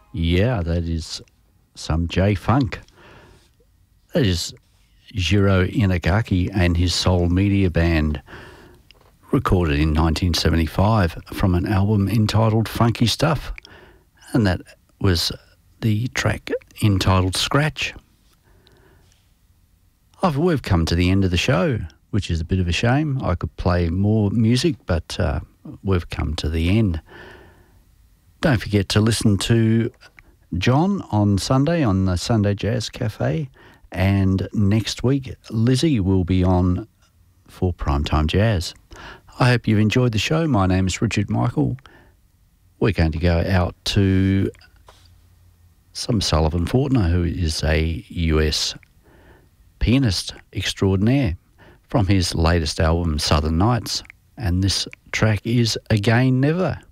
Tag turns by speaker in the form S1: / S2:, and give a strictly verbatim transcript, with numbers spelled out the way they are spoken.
S1: Yeah, that is some J-Funk. That is Jiro Inagaki and his Soul Media Band, recorded in nineteen seventy-five from an album entitled Funky Stuff, and that was the track entitled Scratch. I've, we've come to the end of the show, which is a bit of a shame. I could play more music, but uh, we've come to the end. Don't forget to listen to John on Sunday on the Sunday Jazz Cafe, and next week Lizzie will be on for Primetime Jazz. I hope you've enjoyed the show. My name is Richard Michael. We're going to go out to some Sullivan Fortner, who is a U S pianist extraordinaire, from his latest album Southern Nights, and this track is Again Never.